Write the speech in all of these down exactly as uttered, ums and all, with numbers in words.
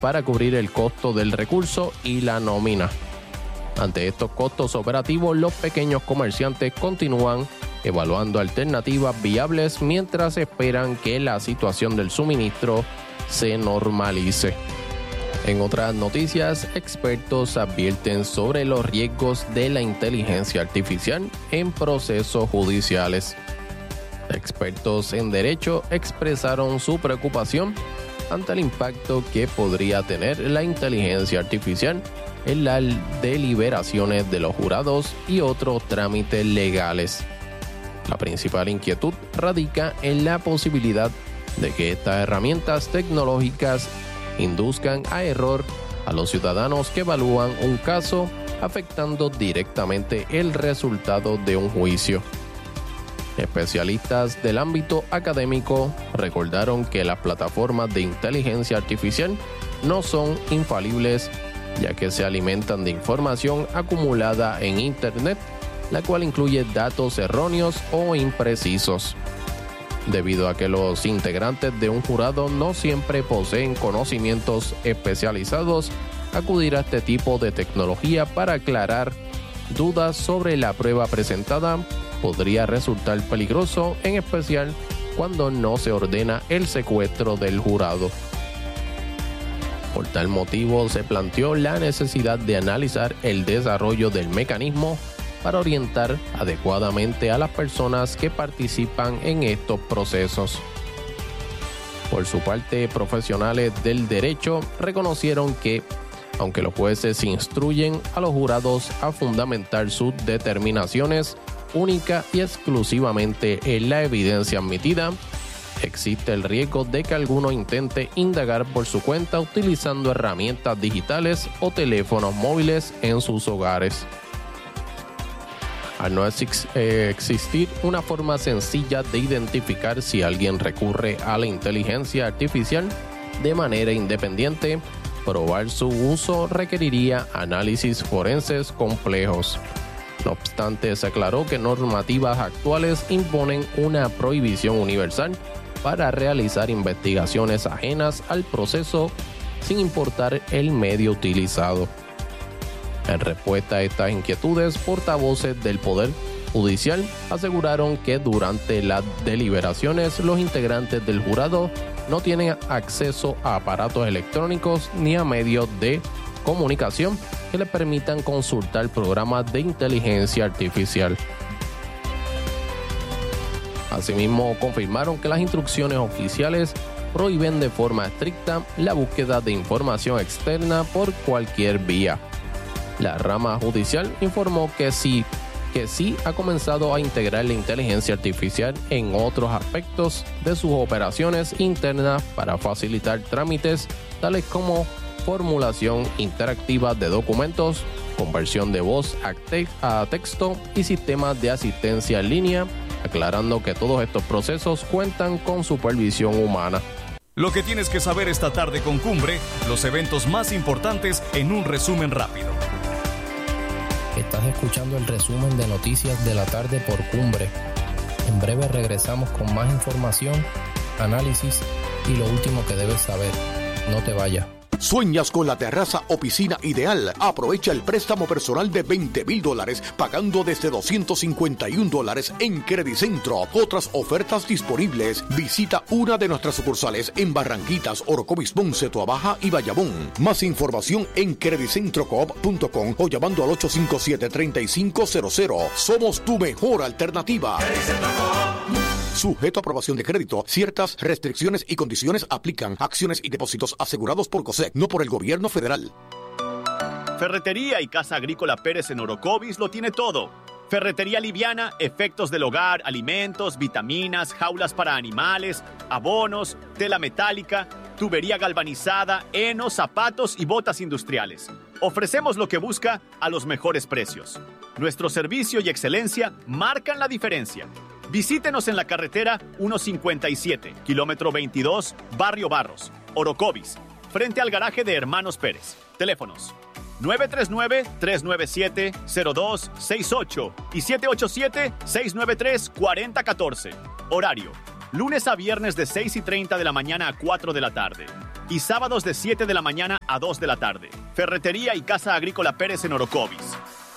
para cubrir el costo del recurso y la nómina. Ante estos costos operativos, los pequeños comerciantes continúan evaluando alternativas viables mientras esperan que la situación del suministro se normalice. En otras noticias, expertos advierten sobre los riesgos de la inteligencia artificial en procesos judiciales. Expertos en derecho expresaron su preocupación ante el impacto que podría tener la inteligencia artificial en las deliberaciones de los jurados y otros trámites legales. La principal inquietud radica en la posibilidad de que estas herramientas tecnológicas induzcan a error a los ciudadanos que evalúan un caso, afectando directamente el resultado de un juicio. Especialistas del ámbito académico recordaron que las plataformas de inteligencia artificial no son infalibles, ya que se alimentan de información acumulada en Internet, la cual incluye datos erróneos o imprecisos. Debido a que los integrantes de un jurado no siempre poseen conocimientos especializados, acudir a este tipo de tecnología para aclarar dudas sobre la prueba presentada podría resultar peligroso, en especial cuando no se ordena el secuestro del jurado. Por tal motivo, se planteó la necesidad de analizar el desarrollo del mecanismo para orientar adecuadamente a las personas que participan en estos procesos. Por su parte, profesionales del derecho reconocieron que, aunque los jueces instruyen a los jurados a fundamentar sus determinaciones única y exclusivamente en la evidencia admitida, existe el riesgo de que alguno intente indagar por su cuenta utilizando herramientas digitales o teléfonos móviles en sus hogares. Al no existir una forma sencilla de identificar si alguien recurre a la inteligencia artificial de manera independiente, probar su uso requeriría análisis forenses complejos. No obstante, se aclaró que normativas actuales imponen una prohibición universal para realizar investigaciones ajenas al proceso sin importar el medio utilizado. En respuesta a estas inquietudes, portavoces del Poder Judicial aseguraron que durante las deliberaciones los integrantes del jurado no tienen acceso a aparatos electrónicos ni a medios de comunicación que les permitan consultar programas de inteligencia artificial. Asimismo, confirmaron que las instrucciones oficiales prohíben de forma estricta la búsqueda de información externa por cualquier vía. La rama judicial informó que sí, que sí ha comenzado a integrar la inteligencia artificial en otros aspectos de sus operaciones internas para facilitar trámites tales como formulación interactiva de documentos, conversión de voz a, te- a texto y sistemas de asistencia en línea, aclarando que todos estos procesos cuentan con supervisión humana. Lo que tienes que saber esta tarde con Cumbre, los eventos más importantes en un resumen rápido. Estás escuchando el resumen de noticias de la tarde por Cumbre. En breve regresamos con más información, análisis y lo último que debes saber. No te vayas. ¿Sueñas con la terraza o piscina ideal? Aprovecha el préstamo personal de veinte mil dólares pagando desde doscientos cincuenta y un dólares en Credicentro. Otras ofertas disponibles. Visita una de nuestras sucursales en Barranquitas, Orocovis, Ponce, Toabaja y Bayamón. Más información en credicentro coop punto com o llamando al ocho cinco siete, tres cinco cero cero. Somos tu mejor alternativa. Sujeto a aprobación de crédito, ciertas restricciones y condiciones aplican. Acciones y depósitos asegurados por COSEC, no por el gobierno federal. Ferretería y Casa Agrícola Pérez en Orocovis lo tiene todo. Ferretería liviana, efectos del hogar, alimentos, vitaminas, jaulas para animales, abonos, tela metálica, tubería galvanizada, heno, zapatos y botas industriales. Ofrecemos lo que busca a los mejores precios. Nuestro servicio y excelencia marcan la diferencia. Visítenos en la carretera ciento cincuenta y siete, kilómetro veintidós, Barrio Barros, Orocovis, frente al garaje de Hermanos Pérez. Teléfonos nueve tres nueve, tres nueve siete, cero dos seis ocho y siete ocho siete, seis nueve tres, cuatro cero uno cuatro. Horario: lunes a viernes de seis y treinta de la mañana a cuatro de la tarde. y sábados de siete de la mañana a dos de la tarde. Ferretería y Casa Agrícola Pérez en Orocovis.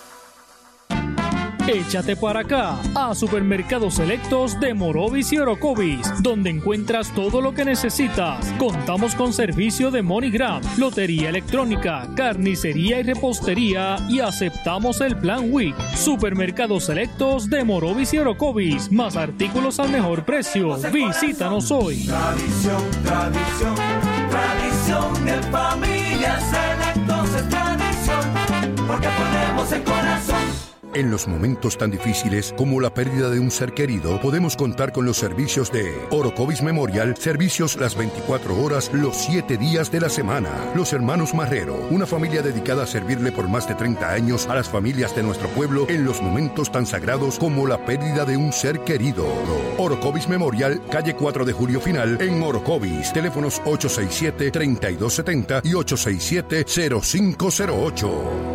Échate para acá a Supermercados Selectos de Morovis y Orocovis, donde encuentras todo lo que necesitas. Contamos con servicio de MoneyGram, lotería electrónica, carnicería y repostería y aceptamos el Plan Week. Supermercados Selectos de Morovis y Orocovis, más artículos al mejor precio. Visítanos hoy. Tradición, tradición, tradición en familia. Selectos es tradición, porque ponemos el corazón. En los momentos tan difíciles como la pérdida de un ser querido, podemos contar con los servicios de Orocovis Memorial, servicios las veinticuatro horas, los siete días de la semana. Los Hermanos Marrero, una familia dedicada a servirle por más de treinta años a las familias de nuestro pueblo en los momentos tan sagrados como la pérdida de un ser querido. Orocovis Memorial, calle cuatro de Julio Final, en Orocovis. Teléfonos ocho seis siete, tres dos siete cero y ocho seis siete, cero cinco cero ocho.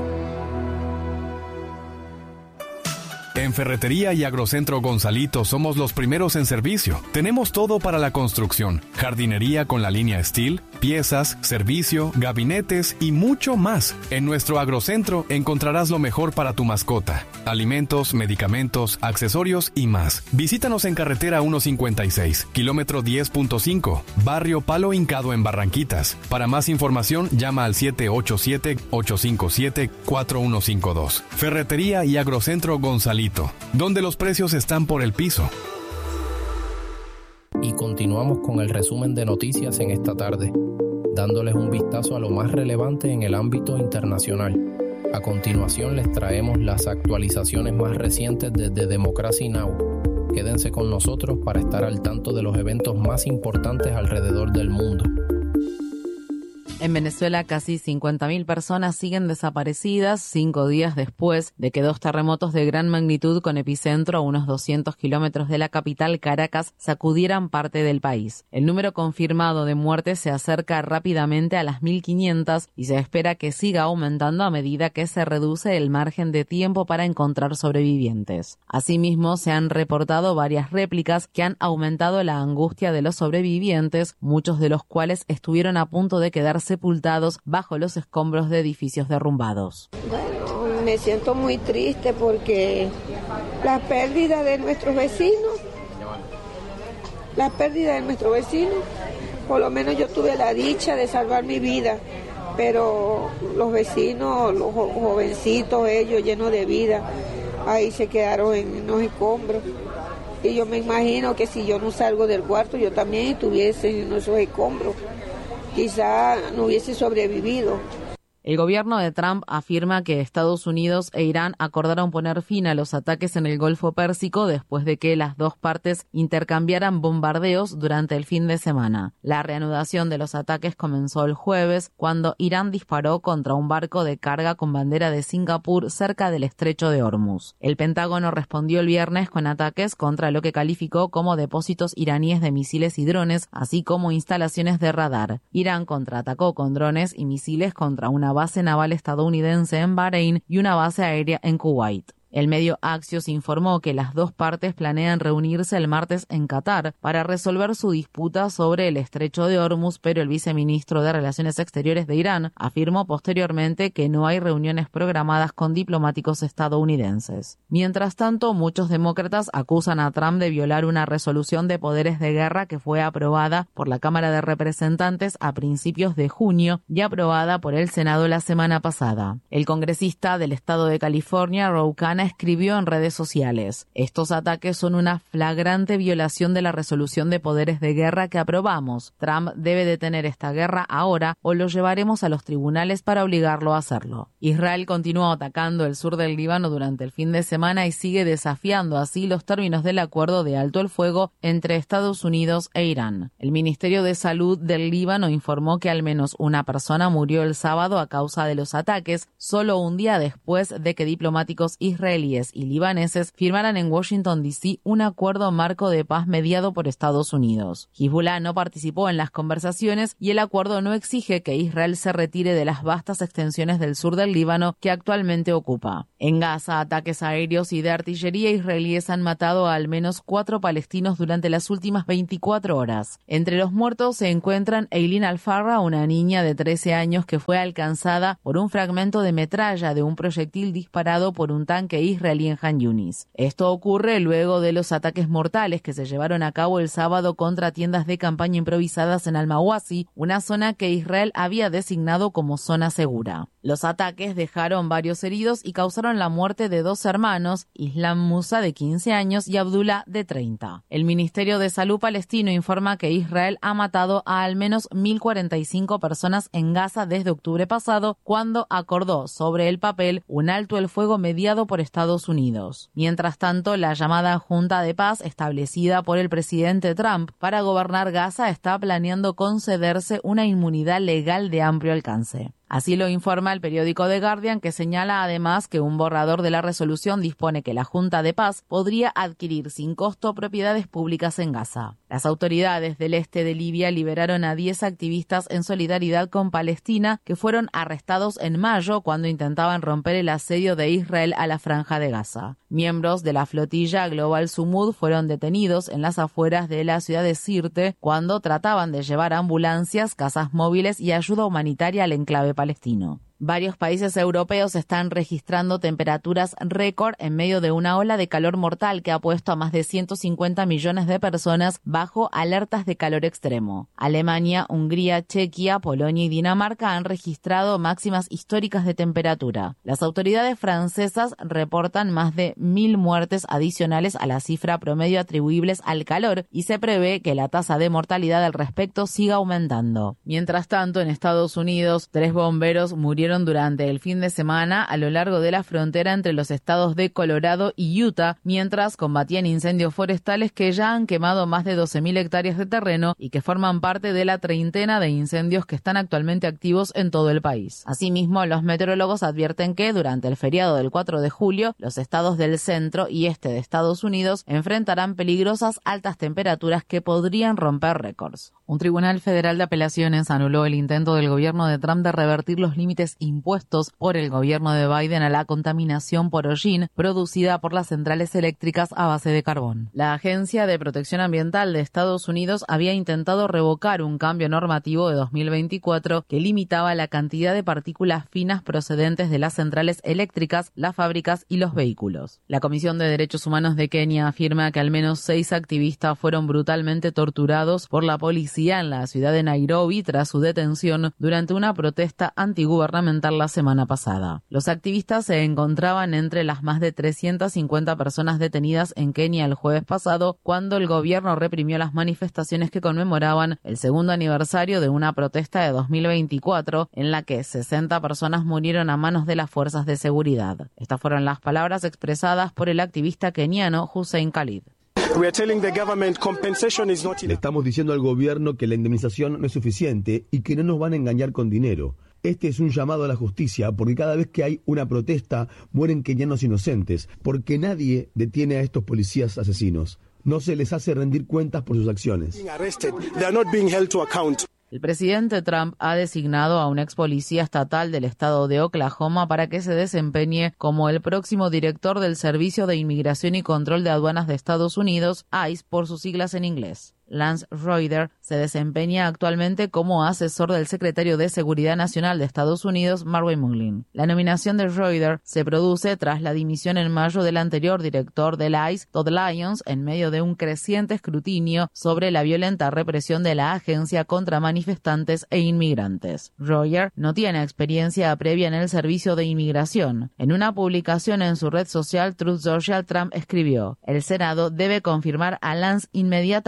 En Ferretería y Agrocentro Gonzalito somos los primeros en servicio. Tenemos todo para la construcción, jardinería con la línea Steel, piezas, servicio, gabinetes y mucho más. En nuestro Agrocentro encontrarás lo mejor para tu mascota, alimentos, medicamentos, accesorios y más. Visítanos en carretera ciento cincuenta y seis, kilómetro diez punto cinco, barrio Palo Hincado en Barranquitas. Para más información llama al siete ocho siete, ocho cinco siete, cuatro uno cinco dos. Ferretería y Agrocentro Gonzalito, donde los precios están por el piso. Y continuamos con el resumen de noticias en esta tarde, dándoles un vistazo a lo más relevante en el ámbito internacional. A continuación les traemos las actualizaciones más recientes desde Democracy Now! Quédense con nosotros para estar al tanto de los eventos más importantes alrededor del mundo. En Venezuela, casi cincuenta mil personas siguen desaparecidas cinco días después de que dos terremotos de gran magnitud con epicentro a unos doscientos kilómetros de la capital, Caracas, sacudieran parte del país. El número confirmado de muertes se acerca rápidamente a las mil quinientas y se espera que siga aumentando a medida que se reduce el margen de tiempo para encontrar sobrevivientes. Asimismo, se han reportado varias réplicas que han aumentado la angustia de los sobrevivientes, muchos de los cuales estuvieron a punto de quedarse sepultados bajo los escombros de edificios derrumbados. Bueno, me siento muy triste porque la pérdida de nuestros vecinos, la pérdida de nuestros vecinos, por lo menos yo tuve la dicha de salvar mi vida, pero los vecinos, los jovencitos, ellos llenos de vida, ahí se quedaron en los escombros. Y yo me imagino que si yo no salgo del cuarto, yo también estuviese en esos escombros. Quizá no hubiese sobrevivido. El gobierno de Trump afirma que Estados Unidos e Irán acordaron poner fin a los ataques en el Golfo Pérsico después de que las dos partes intercambiaran bombardeos durante el fin de semana. La reanudación de los ataques comenzó el jueves, cuando Irán disparó contra un barco de carga con bandera de Singapur cerca del estrecho de Hormuz. El Pentágono respondió el viernes con ataques contra lo que calificó como depósitos iraníes de misiles y drones, así como instalaciones de radar. Irán contraatacó con drones y misiles contra una base naval estadounidense en Bahrein y una base aérea en Kuwait. El medio Axios informó que las dos partes planean reunirse el martes en Qatar para resolver su disputa sobre el estrecho de Hormuz, pero el viceministro de Relaciones Exteriores de Irán afirmó posteriormente que no hay reuniones programadas con diplomáticos estadounidenses. Mientras tanto, muchos demócratas acusan a Trump de violar una resolución de poderes de guerra que fue aprobada por la Cámara de Representantes a principios de junio y aprobada por el Senado la semana pasada. El congresista del estado de California, Ro Khanna, escribió en redes sociales: estos ataques son una flagrante violación de la resolución de poderes de guerra que aprobamos. Trump debe detener esta guerra ahora o lo llevaremos a los tribunales para obligarlo a hacerlo. Israel continúa atacando el sur del Líbano durante el fin de semana y sigue desafiando así los términos del acuerdo de alto el fuego entre Estados Unidos e Irán. El Ministerio de Salud del Líbano informó que al menos una persona murió el sábado a causa de los ataques, solo un día después de que diplomáticos israelíes israelíes y libaneses firmaran en Washington D C un acuerdo marco de paz mediado por Estados Unidos. Hezbollah no participó en las conversaciones y el acuerdo no exige que Israel se retire de las vastas extensiones del sur del Líbano que actualmente ocupa. En Gaza, ataques aéreos y de artillería israelíes han matado a al menos cuatro palestinos durante las últimas veinticuatro horas. Entre los muertos se encuentran Eileen Alfarra, una niña de trece años que fue alcanzada por un fragmento de metralla de un proyectil disparado por un tanque israelí en Han Yunis. Esto ocurre luego de los ataques mortales que se llevaron a cabo el sábado contra tiendas de campaña improvisadas en Al-Mawasi, una zona que Israel había designado como zona segura. Los ataques dejaron varios heridos y causaron la muerte de dos hermanos, Islam Musa de quince años y Abdullah de treinta. El Ministerio de Salud palestino informa que Israel ha matado a al menos mil cuarenta y cinco personas en Gaza desde octubre pasado, cuando acordó sobre el papel un alto el fuego mediado por Estados Unidos. Mientras tanto, la llamada Junta de Paz, establecida por el presidente Trump para gobernar Gaza, está planeando concederse una inmunidad legal de amplio alcance. Así lo informa el periódico The Guardian, que señala además que un borrador de la resolución dispone que la Junta de Paz podría adquirir sin costo propiedades públicas en Gaza. Las autoridades del este de Libia liberaron a diez activistas en solidaridad con Palestina que fueron arrestados en mayo cuando intentaban romper el asedio de Israel a la franja de Gaza. Miembros de la flotilla Global Sumud fueron detenidos en las afueras de la ciudad de Sirte cuando trataban de llevar ambulancias, casas móviles y ayuda humanitaria al enclave palestino. Varios países europeos están registrando temperaturas récord en medio de una ola de calor mortal que ha puesto a más de ciento cincuenta millones de personas bajo alertas de calor extremo. Alemania, Hungría, Chequia, Polonia y Dinamarca han registrado máximas históricas de temperatura. Las autoridades francesas reportan más de mil muertes adicionales a la cifra promedio atribuibles al calor y se prevé que la tasa de mortalidad al respecto siga aumentando. Mientras tanto, en Estados Unidos, tres bomberos murieron durante el fin de semana a lo largo de la frontera entre los estados de Colorado y Utah, mientras combatían incendios forestales que ya han quemado más de doce mil hectáreas de terreno y que forman parte de la treintena de incendios que están actualmente activos en todo el país. Asimismo, los meteorólogos advierten que durante el feriado del cuatro de julio, los estados del centro y este de Estados Unidos enfrentarán peligrosas altas temperaturas que podrían romper récords. Un tribunal federal de apelaciones anuló el intento del gobierno de Trump de revertir los límites impuestos por el gobierno de Biden a la contaminación por hollín producida por las centrales eléctricas a base de carbón. La Agencia de Protección Ambiental de Estados Unidos había intentado revocar un cambio normativo de dos mil veinticuatro que limitaba la cantidad de partículas finas procedentes de las centrales eléctricas, las fábricas y los vehículos. La Comisión de Derechos Humanos de Kenia afirma que al menos seis activistas fueron brutalmente torturados por la policía en la ciudad de Nairobi tras su detención durante una protesta antigubernamental la semana pasada. Los activistas se encontraban entre las más de trescientas cincuenta personas detenidas en Kenia el jueves pasado, cuando el gobierno reprimió las manifestaciones que conmemoraban el segundo aniversario de una protesta de dos mil veinticuatro en la que sesenta personas murieron a manos de las fuerzas de seguridad. Estas fueron las palabras expresadas por el activista keniano Hussein Khalid. Le estamos diciendo al gobierno que la indemnización no es suficiente y que no nos van a engañar con dinero. Este es un llamado a la justicia, porque cada vez que hay una protesta mueren kenianos inocentes, porque nadie detiene a estos policías asesinos. No se les hace rendir cuentas por sus acciones. El presidente Trump ha designado a un ex policía estatal del estado de Oklahoma para que se desempeñe como el próximo director del Servicio de Inmigración y Control de Aduanas de Estados Unidos, ICE por sus siglas en inglés. Lance Reuter se desempeña actualmente como asesor del secretario de Seguridad Nacional de Estados Unidos, Marvin Mullin. La nominación de Reuter se produce tras la dimisión en mayo del anterior director del ICE, Todd Lyons, en medio de un creciente escrutinio sobre la violenta represión de la agencia contra manifestantes e inmigrantes. Reuter no tiene experiencia previa en el servicio de inmigración. En una publicación en su red social Truth Social, Trump escribió: "El Senado debe confirmar a Lance inmediatamente.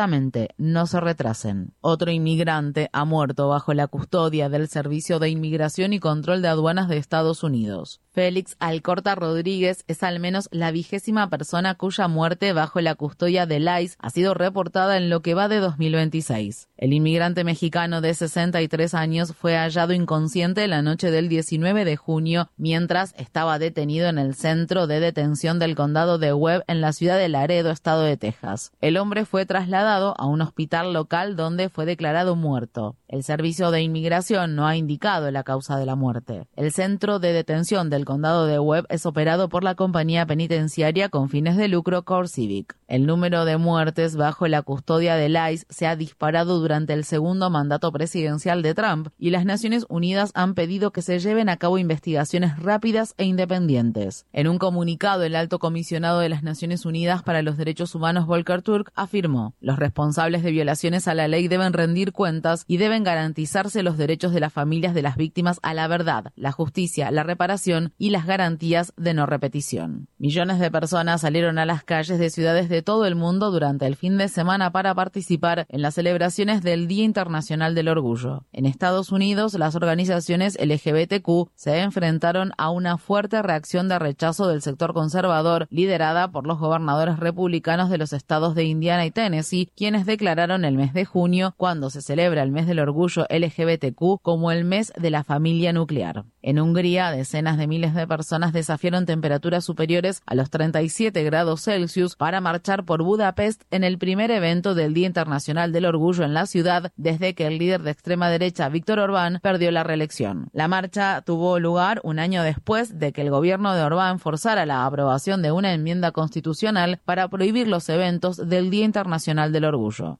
no se retrasen. Otro inmigrante ha muerto bajo la custodia del Servicio de Inmigración y Control de Aduanas de Estados Unidos. Félix Alcorta Rodríguez es al menos la vigésima persona cuya muerte bajo la custodia del I C E ha sido reportada en lo que va de dos mil veintiséis. El inmigrante mexicano de sesenta y tres años fue hallado inconsciente la noche del diecinueve de junio mientras estaba detenido en el centro de detención del condado de Webb en la ciudad de Laredo, estado de Texas. El hombre fue trasladado a un hospital local donde fue declarado muerto. El Servicio de Inmigración no ha indicado la causa de la muerte. El centro de detención del condado de Webb es operado por la compañía penitenciaria con fines de lucro CoreCivic. El número de muertes bajo la custodia del I C E se ha disparado durante el segundo mandato presidencial de Trump y las Naciones Unidas han pedido que se lleven a cabo investigaciones rápidas e independientes. En un comunicado, el alto comisionado de las Naciones Unidas para los Derechos Humanos, Volker Turk, afirmó: los responsables de violaciones a la ley deben rendir cuentas y deben garantizarse los derechos de las familias de las víctimas a la verdad, la justicia, la reparación y las garantías de no repetición. Millones de personas salieron a las calles de ciudades de todo el mundo durante el fin de semana para participar en las celebraciones del Día Internacional del Orgullo. En Estados Unidos, las organizaciones L G B T Q se enfrentaron a una fuerte reacción de rechazo del sector conservador, liderada por los gobernadores republicanos de los estados de Indiana y Tennessee, quienes declararon el mes de junio, cuando se celebra el mes del orgullo L G B T Q, como el mes de la familia nuclear. En Hungría, decenas de miles de personas desafiaron temperaturas superiores a los treinta y siete grados Celsius para marchar por Budapest en el primer evento del Día Internacional del Orgullo en la ciudad desde que el líder de extrema derecha Viktor Orbán perdió la reelección. La marcha tuvo lugar un año después de que el gobierno de Orbán forzara la aprobación de una enmienda constitucional para prohibir los eventos del Día Internacional del Orgullo.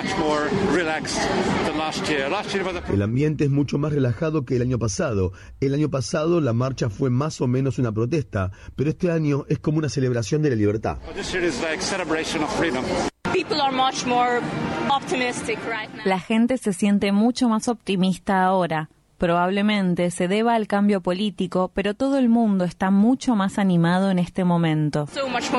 El ambiente es mucho más relajado que el año pasado. El año pasado la marcha fue más o menos una protesta, pero este año es como una celebración de la libertad. La gente se siente mucho más optimista ahora. Probablemente se deba al cambio político, pero todo el mundo está mucho más animado en este momento.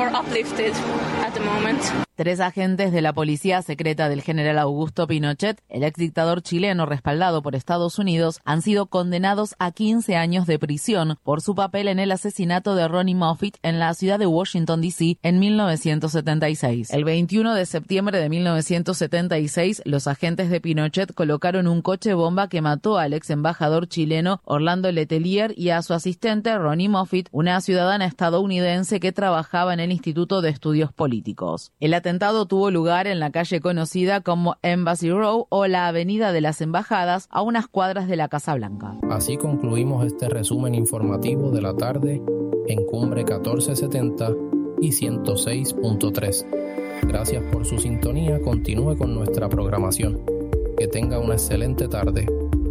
Tres agentes de la policía secreta del general Augusto Pinochet, el exdictador chileno respaldado por Estados Unidos, han sido condenados a quince años de prisión por su papel en el asesinato de Ronnie Moffitt en la ciudad de Washington, D C en mil novecientos setenta y seis. El veintiuno de septiembre de mil novecientos setenta y seis, los agentes de Pinochet colocaron un coche bomba que mató al ex embajador chileno Orlando Letelier y a su asistente Ronnie Moffitt, una ciudadana estadounidense que trabajaba en el Instituto de Estudios Políticos. El atentado tuvo lugar en la calle conocida como Embassy Row o la Avenida de las Embajadas, a unas cuadras de la Casa Blanca. Así concluimos este resumen informativo de la tarde en Cumbre catorce setenta y ciento seis punto tres. Gracias por su sintonía. Continúe con nuestra programación. Que tenga una excelente tarde.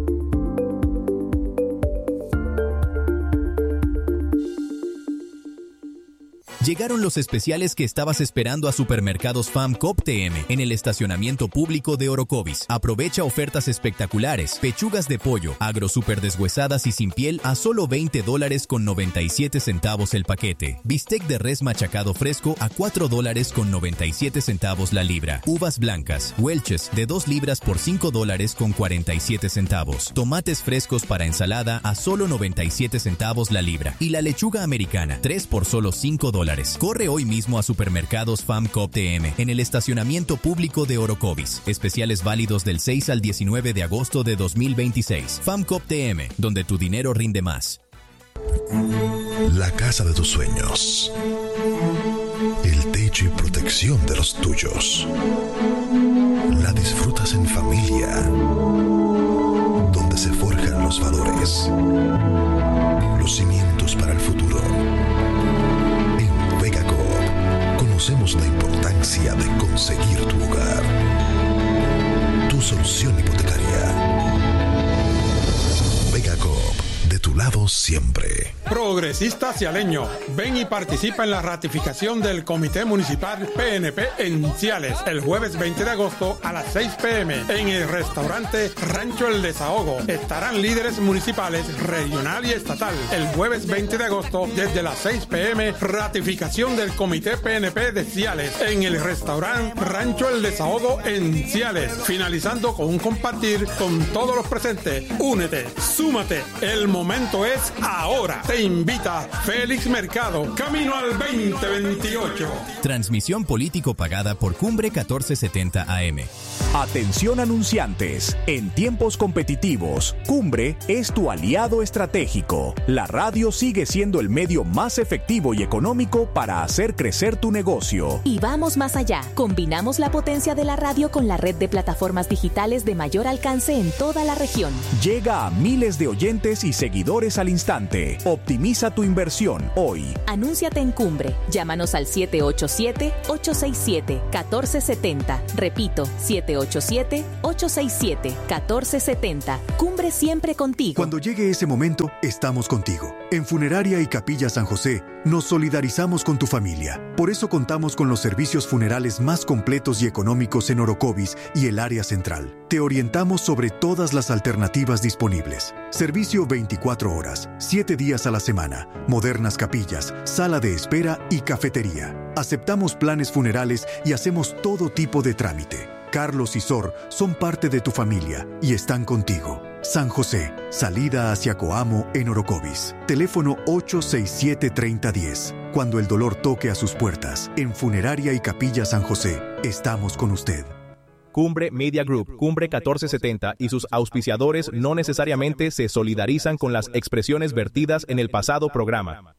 Llegaron los especiales que estabas esperando a Supermercados F A M Coop T M en el estacionamiento público de Orocovis. Aprovecha ofertas espectaculares. Pechugas de pollo, agro super deshuesadas y sin piel a solo veinte dólares con noventa y siete centavos el paquete. Bistec de res machacado fresco a cuatro dólares con noventa y siete centavos la libra. Uvas blancas, Welches de dos libras por cinco dólares con cuarenta y siete centavos. Tomates frescos para ensalada a solo noventa y siete centavos la libra. Y la lechuga americana, tres por solo cinco dólares. Corre hoy mismo a Supermercados F A M Coop T M en el estacionamiento público de Orocovis. Especiales válidos del seis al diecinueve de agosto de dos mil veintiséis. F A M Coop T M, donde tu dinero rinde más. La casa de tus sueños. El techo y protección de los tuyos. La disfrutas en familia. Donde se forjan los valores. Los cimientos para el futuro. Conocemos la importancia de conseguir tu hogar. Tu solución hipotecaria. Vega Coop. De tu lado siempre. Progresista Cialeño, ven y participa en la ratificación del Comité Municipal P N P en Ciales el jueves veinte de agosto a las seis p m en el restaurante Rancho El Desahogo. Estarán líderes municipales, regional y estatal. El jueves veinte de agosto desde las seis p m ratificación del Comité P N P de Ciales en el restaurante Rancho El Desahogo en Ciales, finalizando con un compartir con todos los presentes. Únete, súmate, el momento es ahora. Te invita Félix Mercado, camino al veinte veintiocho. Transmisión político pagada por Cumbre catorce setenta A M. Atención anunciantes, en tiempos competitivos, Cumbre es tu aliado estratégico. La radio sigue siendo el medio más efectivo y económico para hacer crecer tu negocio. Y vamos más allá, combinamos la potencia de la radio con la red de plataformas digitales de mayor alcance en toda la región. Llega a miles de oyentes y seguidores al instante. Optimiza tu inversión hoy. Anúnciate en Cumbre, llámanos al siete ocho siete, ocho seis siete, uno cuatro siete cero. Repito, siete ocho siete, ocho seis siete, uno cuatro siete cero. Cumbre siempre contigo. Cuando llegue ese momento, estamos contigo. En Funeraria y Capilla San José, nos solidarizamos con tu familia. Por eso contamos con los servicios funerales más completos y económicos en Orocovis y el área central. Te orientamos sobre todas las alternativas disponibles. Servicio veinticuatro horas, siete días a la semana, modernas capillas, sala de espera y cafetería. Aceptamos planes funerales y hacemos todo tipo de trámite. Carlos y Sor son parte de tu familia y están contigo. San José, salida hacia Coamo en Orocovis. Teléfono ocho seis siete, tres cero uno cero. Cuando el dolor toque a sus puertas, en Funeraria y Capilla San José, estamos con usted. Cumbre Media Group, Cumbre catorce setenta y sus auspiciadores no necesariamente se solidarizan con las expresiones vertidas en el pasado programa.